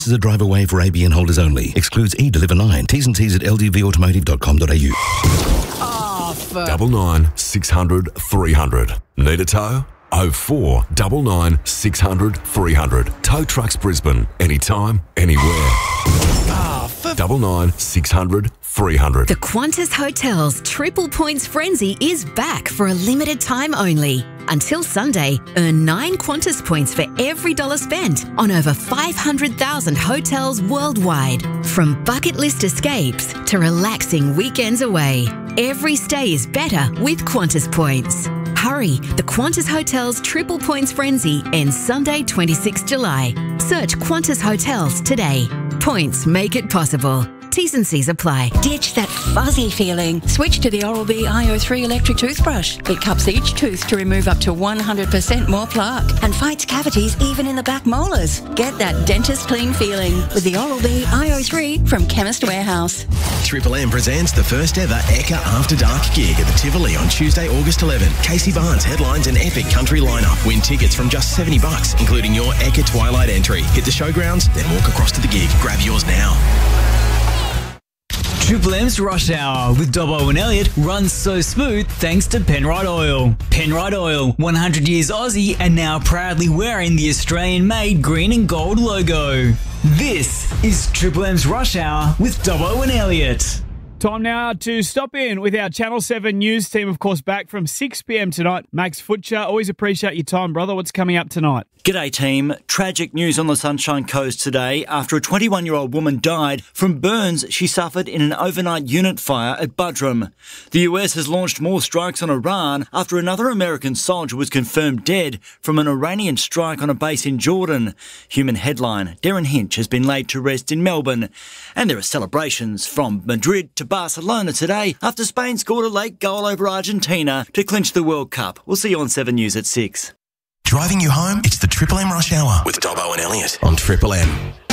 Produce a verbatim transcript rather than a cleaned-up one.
This is a drive away for A B N holders only. Excludes e-Deliver nine. T's and C's at l d v automotive dot com dot a u. Double nine six hundred three hundred. Need a tow? Oh four double nine six hundred three hundred. Tow Trucks Brisbane. Anytime, anywhere. Double nine six hundred three hundred. The Qantas Hotels Triple Points Frenzy is back for a limited time only. Until Sunday, earn nine Qantas points for every dollar spent on over five hundred thousand hotels worldwide. From bucket list escapes to relaxing weekends away, every stay is better with Qantas points. Hurry, the Qantas Hotels Triple Points Frenzy ends Sunday, twenty-sixth of July. Search Qantas Hotels today. Points make it possible. T's and C's apply. Ditch that fuzzy feeling. Switch to the Oral-B I O three electric toothbrush. It cups each tooth to remove up to one hundred percent more plaque and fights cavities even in the back molars. Get that dentist clean feeling with the Oral-B I O three from Chemist Warehouse. Triple M presents the first ever Ekka After Dark gig at the Tivoli on Tuesday, August eleventh. Casey Barnes headlines an epic country lineup. Win tickets from just seventy bucks, including your Ekka Twilight entry. Hit the showgrounds, then walk across to the gig. Grab yours now. Triple M's Rush Hour with Dobbo and Elliot runs so smooth thanks to Penrite Oil. Penrite Oil, one hundred years Aussie and now proudly wearing the Australian-made green and gold logo. This is Triple M's Rush Hour with Dobbo and Elliot. Time now to stop in with our Channel seven News team, of course, back from six p m tonight. Max Futcher, always appreciate your time, brother. What's coming up tonight? G'day team. Tragic news on the Sunshine Coast today after a twenty-one-year-old woman died from burns she suffered in an overnight unit fire at Buderim. The U S has launched more strikes on Iran after another American soldier was confirmed dead from an Iranian strike on a base in Jordan. Human headline, Darren Hinch has been laid to rest in Melbourne. And there are celebrations from Madrid to Barcelona today after Spain scored a late goal over Argentina to clinch the World Cup. We'll see you on seven News at six. Driving you home? It's the Triple M Rush Hour with Dobbo and Elliot on Triple M.